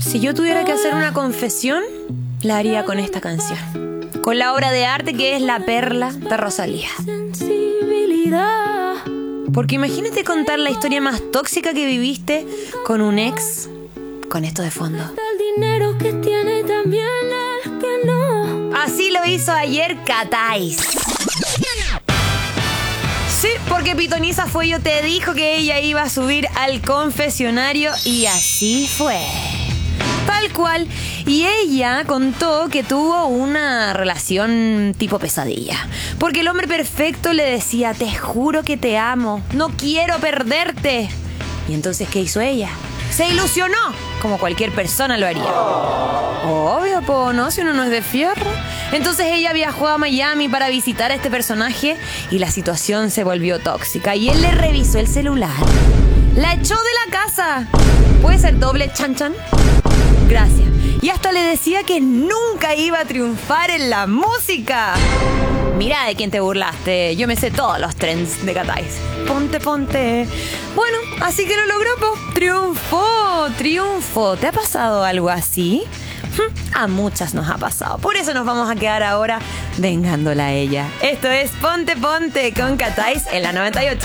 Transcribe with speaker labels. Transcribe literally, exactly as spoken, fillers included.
Speaker 1: Si yo tuviera que hacer una confesión, la haría con esta canción, con la obra de arte que es La Perla de Rosalía. Porque imagínate contar la historia más tóxica que viviste con un ex con esto de fondo. Así lo hizo ayer Catáis. Sí, porque Pitoniza Fuello te dijo que ella iba a subir al confesionario y así fue. Tal cual. Y ella contó que tuvo una relación tipo pesadilla. Porque el hombre perfecto le decía: te juro que te amo, no quiero perderte. Y entonces, ¿qué hizo ella? Se ilusionó, como cualquier persona lo haría. Obvio, po, ¿no? Si uno no es de fierro. Entonces ella viajó a Miami para visitar a este personaje y la situación se volvió tóxica. Y él le revisó el celular, la echó de la casa. ¿Puede ser doble chan chan? Gracias. Y hasta le decía que nunca iba a triunfar en la música. Mira de quién te burlaste. Yo me sé todos los trends de Catáis. Ponte, ponte. Bueno, así que lo logró, po. Triunfó, triunfó. ¿Te ha pasado algo así? A muchas nos ha pasado. Por eso nos vamos a quedar ahora vengándola a ella. Esto es Ponte, ponte con Catáis en la noventa y ocho.